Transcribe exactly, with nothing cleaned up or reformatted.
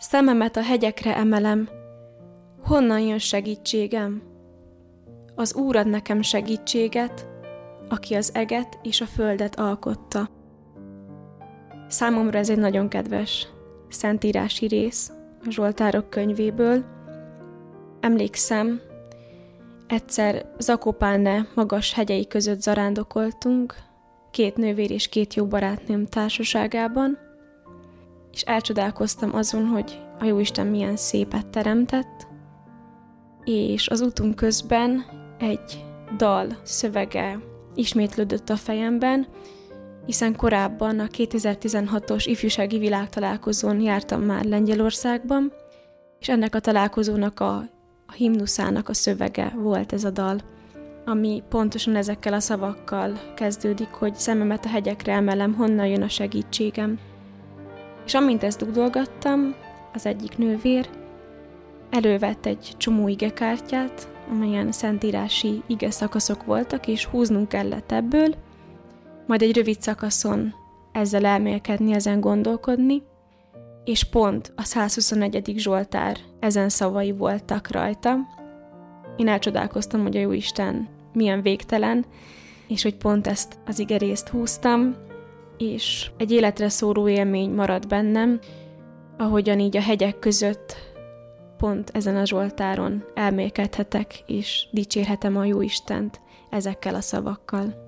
Szememet a hegyekre emelem, honnan jön segítségem? Az Úr ad nekem segítséget, aki az eget és a földet alkotta. Számomra ez egy nagyon kedves szentírási rész a Zsoltárok könyvéből. Emlékszem, egyszer Zakopane magas hegyei között zarándokoltunk, két nővér és két jó barátnőm társaságában, és elcsodálkoztam azon, hogy a Jóisten milyen szépet teremtett, és az útunk közben egy dal szövege ismétlődött a fejemben, hiszen korábban a kétezer-tizenhatos ifjúsági világtalálkozón jártam már Lengyelországban, és ennek a találkozónak a, a himnuszának a szövege volt ez a dal, ami pontosan ezekkel a szavakkal kezdődik, hogy szememet a hegyekre emelem, honnan jön a segítségem. És amint ezt dúdolgattam, az egyik nővér elővett egy csomó igekártyát, amelyen szentírási ige szakaszok voltak, és húznunk kellett ebből, majd egy rövid szakaszon ezzel elmélkedni, ezen gondolkodni, és pont a százhuszonegyedik Zsoltár ezen szavai voltak rajta. Én elcsodálkoztam, hogy a Jóisten milyen végtelen, és hogy pont ezt az igerészt húztam, és egy életre szóló élmény maradt bennem, ahogyan így a hegyek között pont ezen a Zsoltáron elmélkedhetek, és dicsérhetem a Jóistent ezekkel a szavakkal.